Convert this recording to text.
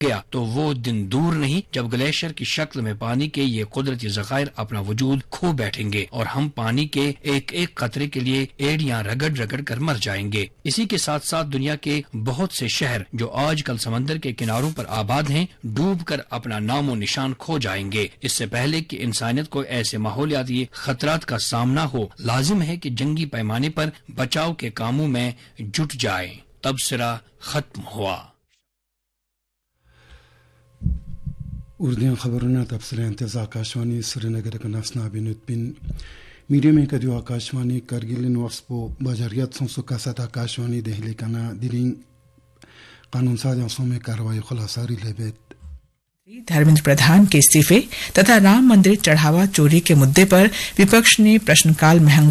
गया तो वो दिन दूर नहीं जब ग्लेशियर की शक्ल में पानी के ये कुदरती ज़खायर अपना वजूद खो बैठेंगे और हम पानी के एक एक कतरे के लिए एड़ियां रगड़ रगड़ कर मर जाएंगे। इसी के साथ साथ दुनिया के बहुत से शहर जो आजकल समंदर के किनारों पर आबाद हैं, डूब कर अपना नामो निशान खो जाएंगे। इससे पहले कि इंसानियत को ऐसे माहौलियाती खतरात का सामना हो, लाजिम है कि जंगी पैमाने पर बचाव के कामों में जुट जाए। तबसरा खत्म हुआ। उर्दू खबरों तबसरा इंतज़ा आकाशवाणी श्रीनगर का नसना बिन मीडिया में कदियो आकाशवाणी करगिल वक्सपो बजरियत संसुकासत आकाशवाणी दहली कना दिलिंग कानून साजों में कार्रवाई खुलासारी लेबेत धर्मेंद्र प्रधान के इस्तीफे तथा राम मंदिर चढ़ावा चोरी के मुद्दे पर विपक्ष ने प्रश्नकाल में